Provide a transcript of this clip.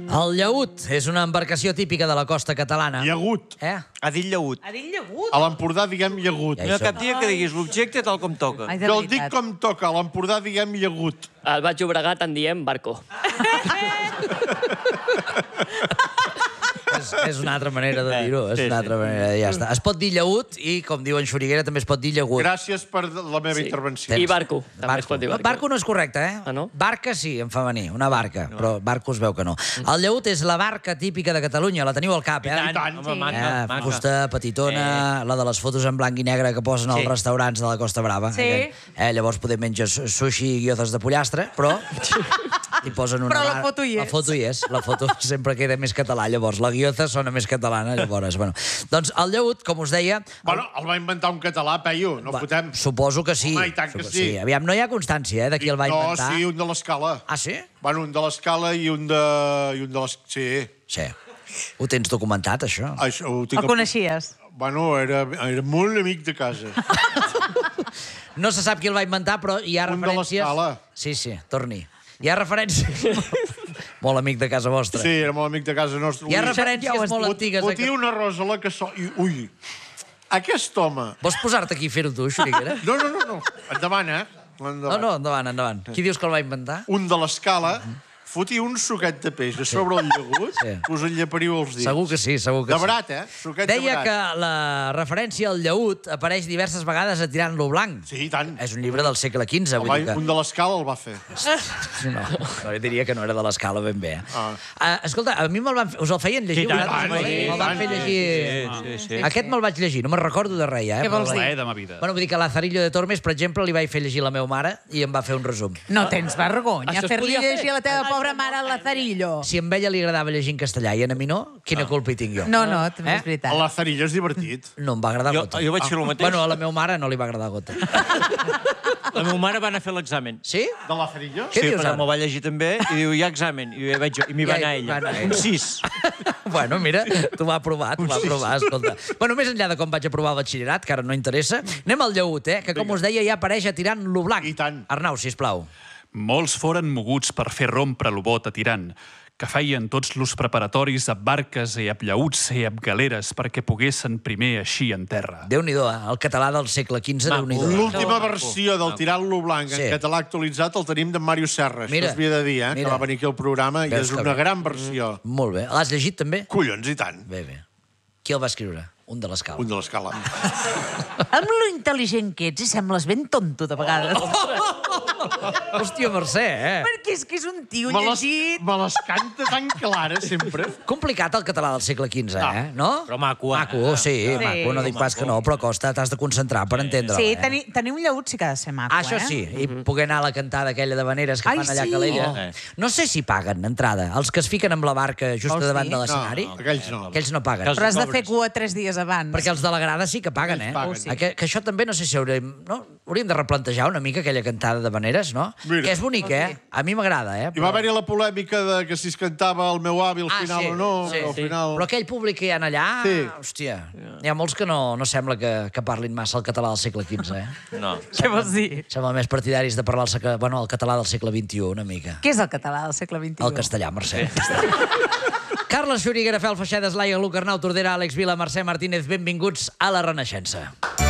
El llaüt és una embarcació típica de la costa catalana. Llagut. Ha dit llagut. Ha dit llagut. A l'Empordà diguem llagut. No hi ha cap dia que diguis l'objecte tal com toca. Ai, de Jo el dic veritat. com toca, a l'Empordà diguem llagut. Al Baix Llobregat en diem barco. És una altra manera de dir-ho. És una altra manera, ja està. Es pot dir llaüt i, com diu en Xuriguera, també es pot dir llagut. Gràcies per la meva intervenció. I barco. També es pot dir barco. Barco no és correcte, eh? Ah, no? Barca sí, en femení, una barca, però barco es veu que no. El llaüt és la barca típica de Catalunya, la teniu al cap, eh? I tant. Home, maca. Fusta petitona, la de les fotos en blanc i negre que posen als restaurants de la Costa Brava. Sí. Llavors poder menjar sushi i guiozes de pollastre, però hi posen una... Però la foto hi és. La foto hi és. La foto sempre queda més català, llavors. La guioza sona més catalana, llavors. Bueno. Doncs el llaüt, com us deia... Bueno, el va inventar un català, Peyu, no fotem. Suposo que sí. Home, i tant que sí. Aviam, no hi ha constància, de qui el va inventar. No, sí, un de l'Escala. Ah, sí? Bueno, un de l'Escala i un de Sí. Sí. Ho tens documentat, això? Això ho tinc... El coneixies? Bueno, era molt amic de casa. No se sap qui el va inventar, però hi ha Un de referències... l'Escala. Sí, torni. Hi ha referències... molt amic de casa vostra. Sí, era molt amic de casa nostra. Hi ha referències molt antigues. Fotia una rosa a la cassola... Ui, aquest home... Vols posar-te aquí i fer-ho tu, Xuriguera? No. Endavant, eh? No, endavant. Qui dius que el va inventar? Un de l'Escala fotia un suquet de peix a sobre el llagut, Sí. us en llepariu els dits. Segur que sí, segur que De sí. brat, eh? Suquet de Deia brat. que la referència al llaüt apareix diverses vegades a Tirant-lo blanc. Sí, i tant. És un llibre del segle XV, vull dir que... Un de l'Escala el va fer. No, jo diria que no era de l'escala ben bé. Ah. Escolta, a mi me'l van fer... Us el feien llegir? Sí, tant, vosaltres? sí, Me'l van fer tant. llegir... Sí. Aquest me'l vaig llegir, no me'n recordo de res, eh? Què vols dir? Plaer de ma vida. Bueno, vull dir que Lazarillo de Tormes, per exemple, li vaig fer llegir a la meva mare i em va fer un resum. No tens vergonya Això es fer-li podia fer. llegir a la teva pobra mare el Lazarillo. Si a ella li agradava llegir en castellà i a mi no, quina culpa hi tinc jo? No, també és A veritat. la Zarillo és divertit. No em va agradar gota. Jo vaig fer el mateix. Bueno, a la meva mare no li va agradar gota. La meva mare va anar a fer l'examen. Sí? De la Zarillo? Què Sí, dius però ara? m'ho va llegir també i diu, hi ha examen. I m'hi va Ja anar hi va ella. anar ella. Un 6. Bueno, mira, t'ho va aprovar, escolta. Bueno, més enllà de com vaig aprovar el batxillerat, que ara no interessa, anem al llaüt, que com us deia ja apareix a Tirant-lo blanc. I tant. Arnau, sisplau. Molts foren moguts per fer rompre lo bot a tirant, que feien tots los preparatoris amb barques i amb llaüts i amb galeres perquè poguessen primer eixir en terra. Déu-n'hi-do, el català del segle XV, déu-n'hi-do. L'última versió del Tirant-lo blanc Sí. en català actualitzat el tenim d'en Màrius Serra. Mira, Això us havia de dir, que mira. va venir aquí al programa i Veus és que una bé. gran versió. Molt bé. L'has llegit, també? Collons, i tant. Bé. Qui el va escriure? Un de l'escala. Un de l'Escala. Amb lo intel·ligent que ets i sembles ben tonto de vegades. Hòstia, Mercè, Perquè és que és un tio Me les llegit. canta tan clara, sempre. Complicat el català del segle XV, No? Però maco, eh? Maco, sí, maco, no dic pas que no, però costa, t'has de concentrar per entendre-la. Sí, tenir un llaüt sí que ha de ser maco, Això sí, i poder anar a la cantada aquella de veneres que Ai, fan allà sí. a Calella. Oh. No sé si paguen entrada. Els que es fiquen amb la barca just Vols davant dir? de l'escenari, No, aquells no. aquells no paguen. Però has de fer cua 3 dies abans. Perquè els de la grada sí que paguen, Ells paguen. Que això també no sé si hauríem de replantejar una mica aquella cantada de veneres, no? Mira. Que és bonic, A mi m'agrada, I va haver-hi la polèmica de que si es cantava el meu avi al final o no. sí, al sí. final... Però aquell públic que hi ha allà, Sí. hòstia, hi ha molts que no sembla que parlin massa el català del segle XV, No. Què vols dir? Sembla més partidaris de parlar el català del segle XXI, una mica. Què és el català del segle XXI? El castellà, Mercè. Carles Xuriguera, Fel Feixedes, Laia Lucarnau, Tordera, Àlex Vila, Mercè Martínez, benvinguts a la Renaixença.